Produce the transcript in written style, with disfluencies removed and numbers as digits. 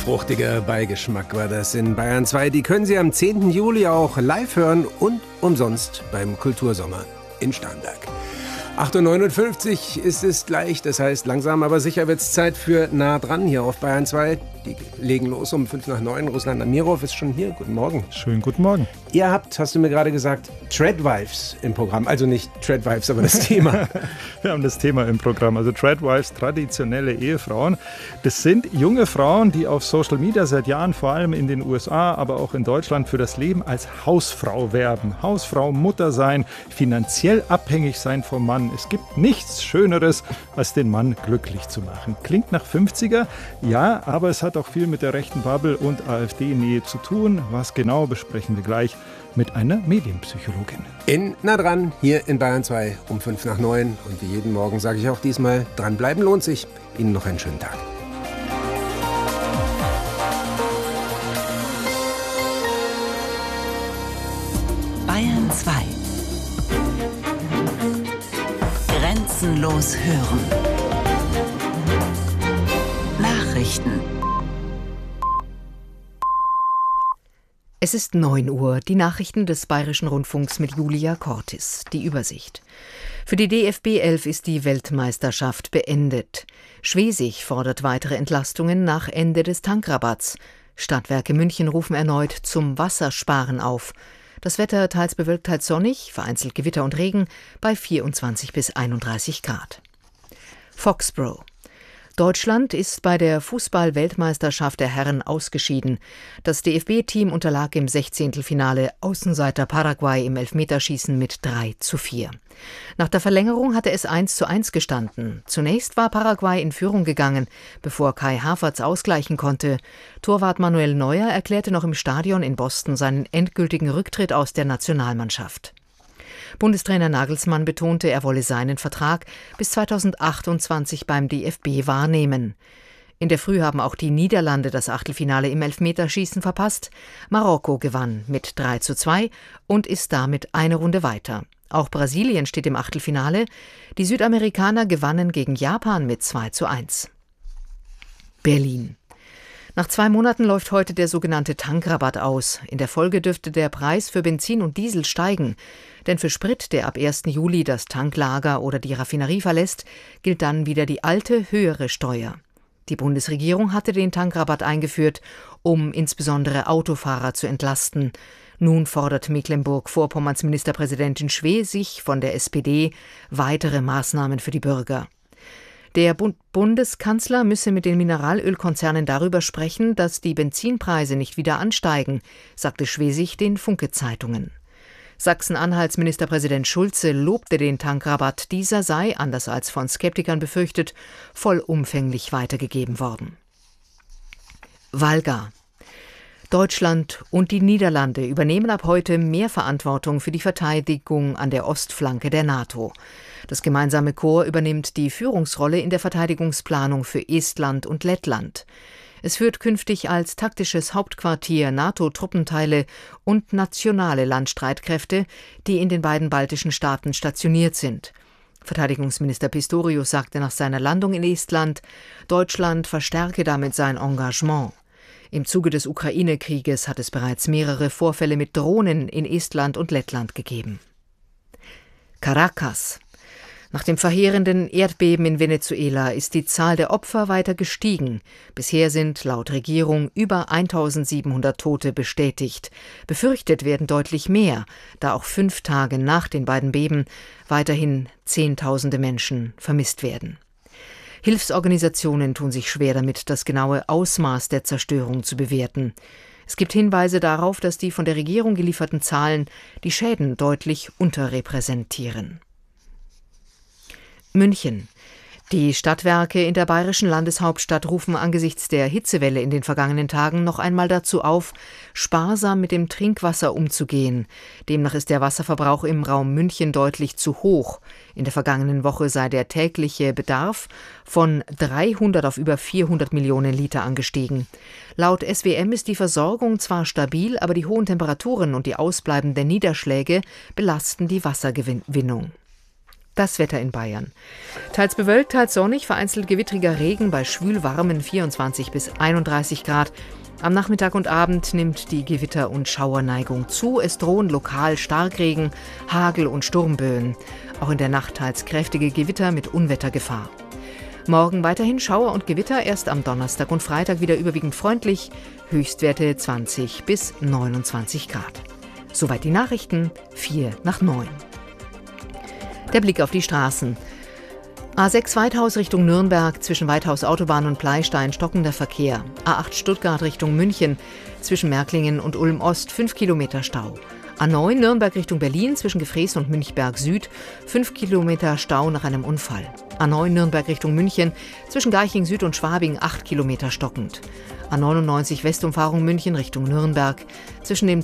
Fruchtiger Beigeschmack war das in Bayern 2. Die können Sie am 10. Juli auch live hören und umsonst beim Kultursommer in Starnberg. 8.59 Uhr ist es gleich, das heißt langsam aber sicher wird es Zeit für Nah dran hier auf Bayern 2. Die legen los um 8:55. Ruslan Amirov ist schon hier. Guten Morgen. Schönen guten Morgen. Ihr habt, hast du mir gerade gesagt, Tradwives im Programm. Also nicht Tradwives, aber das Thema. Wir haben das Thema im Programm. Also Tradwives, traditionelle Ehefrauen. Das sind junge Frauen, die auf Social Media seit Jahren, vor allem in den USA, aber auch in Deutschland, für das Leben als Hausfrau werben. Hausfrau, Mutter sein, finanziell abhängig sein vom Mann. Es gibt nichts Schöneres, als den Mann glücklich zu machen. Klingt nach 50er, ja, aber es hat auch viel mit der rechten Bubble und AfD-Nähe zu tun. Was genau, besprechen wir gleich mit einer Medienpsychologin. In Nah dran, hier in Bayern 2 um 8:55. Und wie jeden Morgen sage ich auch diesmal, dranbleiben lohnt sich. Ihnen noch einen schönen Tag. Bayern 2. Grenzenlos hören. Nachrichten. Es ist 9 Uhr, die Nachrichten des Bayerischen Rundfunks mit Julia Cortis. Die Übersicht. Für die DFB 11 ist die Weltmeisterschaft beendet. Schwesig fordert weitere Entlastungen nach Ende des Tankrabatts. Stadtwerke München rufen erneut zum Wassersparen auf. Das Wetter teils bewölkt, teils sonnig, vereinzelt Gewitter und Regen bei 24 bis 31 Grad. Foxborough. Deutschland ist bei der Fußball-Weltmeisterschaft der Herren ausgeschieden. Das DFB-Team unterlag im 16. Finale Außenseiter Paraguay im Elfmeterschießen mit 3:4. Nach der Verlängerung hatte es 1:1 gestanden. Zunächst war Paraguay in Führung gegangen, bevor Kai Havertz ausgleichen konnte. Torwart Manuel Neuer erklärte noch im Stadion in Boston seinen endgültigen Rücktritt aus der Nationalmannschaft. Bundestrainer Nagelsmann betonte, er wolle seinen Vertrag bis 2028 beim DFB wahrnehmen. In der Früh haben auch die Niederlande das Achtelfinale im Elfmeterschießen verpasst. Marokko gewann mit 3:2 und ist damit eine Runde weiter. Auch Brasilien steht im Achtelfinale. Die Südamerikaner gewannen gegen Japan mit 2:1. Berlin. Nach 2 Monaten läuft heute der sogenannte Tankrabatt aus. In der Folge dürfte der Preis für Benzin und Diesel steigen. Denn für Sprit, der ab 1. Juli das Tanklager oder die Raffinerie verlässt, gilt dann wieder die alte, höhere Steuer. Die Bundesregierung hatte den Tankrabatt eingeführt, um insbesondere Autofahrer zu entlasten. Nun fordert Mecklenburg-Vorpommerns Ministerpräsidentin Schwesig von der SPD weitere Maßnahmen für die Bürger. Der Bundeskanzler müsse mit den Mineralölkonzernen darüber sprechen, dass die Benzinpreise nicht wieder ansteigen, sagte Schwesig den Funke-Zeitungen. Sachsen-Anhalts Ministerpräsident Schulze lobte den Tankrabatt. Dieser sei, anders als von Skeptikern befürchtet, vollumfänglich weitergegeben worden. Valga. Deutschland und die Niederlande übernehmen ab heute mehr Verantwortung für die Verteidigung an der Ostflanke der NATO. Das gemeinsame Korps übernimmt die Führungsrolle in der Verteidigungsplanung für Estland und Lettland. Es führt künftig als taktisches Hauptquartier NATO-Truppenteile und nationale Landstreitkräfte, die in den beiden baltischen Staaten stationiert sind. Verteidigungsminister Pistorius sagte nach seiner Landung in Estland, Deutschland verstärke damit sein Engagement. Im Zuge des Ukraine-Krieges hat es bereits mehrere Vorfälle mit Drohnen in Estland und Lettland gegeben. Caracas. Nach dem verheerenden Erdbeben in Venezuela ist die Zahl der Opfer weiter gestiegen. Bisher sind laut Regierung über 1700 Tote bestätigt. Befürchtet werden deutlich mehr, da auch 5 Tage nach den beiden Beben weiterhin Zehntausende Menschen vermisst werden. Hilfsorganisationen tun sich schwer damit, das genaue Ausmaß der Zerstörung zu bewerten. Es gibt Hinweise darauf, dass die von der Regierung gelieferten Zahlen die Schäden deutlich unterrepräsentieren. München. Die Stadtwerke in der bayerischen Landeshauptstadt rufen angesichts der Hitzewelle in den vergangenen Tagen noch einmal dazu auf, sparsam mit dem Trinkwasser umzugehen. Demnach ist der Wasserverbrauch im Raum München deutlich zu hoch. In der vergangenen Woche sei der tägliche Bedarf von 300 auf über 400 Millionen Liter angestiegen. Laut SWM ist die Versorgung zwar stabil, aber die hohen Temperaturen und die ausbleibenden Niederschläge belasten die Wassergewinnung. Das Wetter in Bayern. Teils bewölkt, teils sonnig, vereinzelt gewittriger Regen bei schwülwarmen 24 bis 31 Grad. Am Nachmittag und Abend nimmt die Gewitter- und Schauerneigung zu. Es drohen lokal Starkregen, Hagel und Sturmböen. Auch in der Nacht teils kräftige Gewitter mit Unwettergefahr. Morgen weiterhin Schauer und Gewitter, erst am Donnerstag und Freitag wieder überwiegend freundlich. Höchstwerte 20 bis 29 Grad. Soweit die Nachrichten, 8:45. Der Blick auf die Straßen. A6 Weithaus Richtung Nürnberg, zwischen Weithaus Autobahn und Pleystein stockender Verkehr. A8 Stuttgart Richtung München, zwischen Märklingen und Ulm Ost 5 Kilometer Stau. A9 Nürnberg Richtung Berlin, zwischen Gefrees und Münchberg Süd, 5 Kilometer Stau nach einem Unfall. A9 Nürnberg Richtung München, zwischen Garching Süd und Schwabing 8 Kilometer stockend. A99 Westumfahrung München Richtung Nürnberg, zwischen dem